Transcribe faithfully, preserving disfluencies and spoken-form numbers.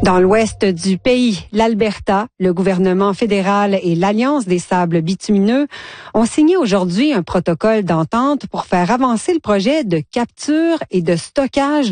Dans l'ouest du pays, l'Alberta, le gouvernement fédéral et l'Alliance des sables bitumineux ont signé aujourd'hui un protocole d'entente pour faire avancer le projet de capture et de stockage